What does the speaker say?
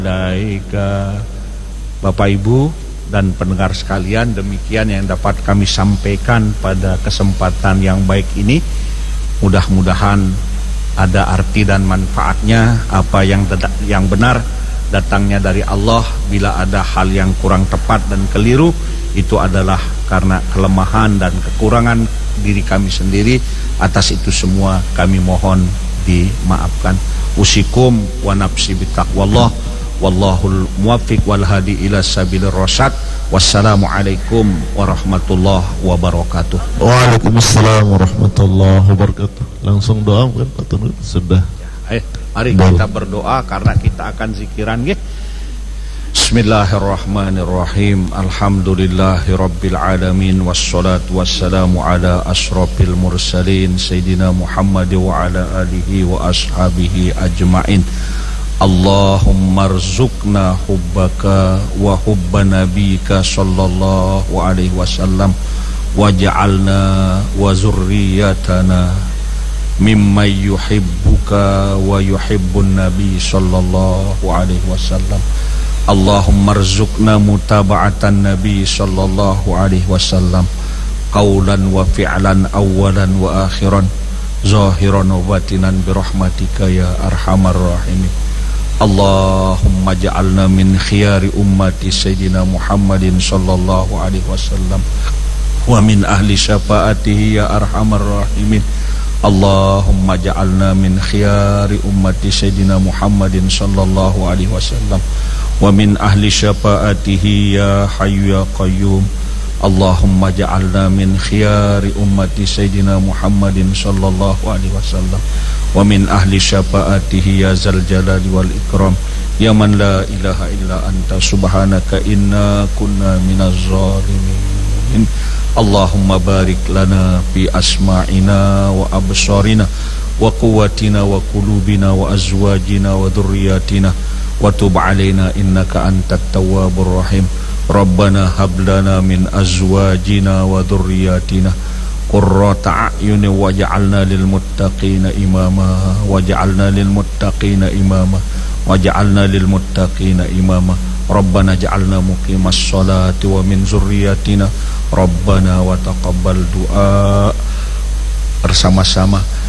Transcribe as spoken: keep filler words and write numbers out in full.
Daika, Bapak Ibu dan pendengar sekalian, demikian yang dapat kami sampaikan pada kesempatan yang baik ini. Mudah-mudahan ada arti dan manfaatnya. Apa yang yang benar datangnya dari Allah. Bila ada hal yang kurang tepat dan keliru, itu adalah karena kelemahan dan kekurangan diri kami sendiri. Atas itu semua kami mohon dimaafkan. Usikum wa nafsi bitaqwallah. Wallahul muwaffiq wal hadi ila sabilir rasyad. Wassalamualaikum warahmatullahi wabarakatuh. Waalaikumsalam warahmatullahi wabarakatuh. Langsung doa kan Pak Tunu sudah. Ayo, mari kita berdoa karena kita akan zikiran nggih. Bismillahirrahmanirrahim. Alhamdulillahi rabbil alamin wassalatu wassalamu ala asrofil mursalin sayyidina Muhammad wa ala alihi wa ashabihi ajmain. Allahumma rzuqna hubbaka wa hubba nabika sallallahu alaihi wasallam waj'alna wa zurriyatana mimman yuhibbuka wa yuhibbun nabi sallallahu alaihi wasallam. Allahumma rzuqna mutaba'atan nabi sallallahu alaihi wasallam qawlan wa fi'lan awalan wa akhiran zahiran wa batinan birahmatika ya arhamar rahimin. Allahumma ja'alna min khiyari ummati Sayyidina Muhammadin sallallahu alaihi wasallam wa min ahli syafaatihi ya arhamar rahimin. Allahumma ja'alna min khiyari ummati Sayyidina Muhammadin sallallahu alaihi wasallam wa min ahli syafaatihi ya hayyu ya qayyum. Allahumma ja'alna min khiyari ummati Sayyidina Muhammadin sallallahu alaihi wasallam wa min ahli syafaatihi ya zal jalali wal ikram ya man la ilaha illa anta subhanaka inna kunna minaz zalimin. Allahumma barik lana fi asma'ina wa absarina wa quwwatina wa qulubina wa azwajina wa dhurriyyatina wa tub alaina innaka antat tawwabur rahim. Rabbana hab lana min azwajina wa dhurriyyatina qurrata a'yuni waj'alna lil muttaqina imama waj'alna lil muttaqina imama waj'alna lil muttaqina imama. Rabbana ja'alna muqimas sholati wa min zurriyyatina Rabbana wa taqabbal du'a. Bersama-sama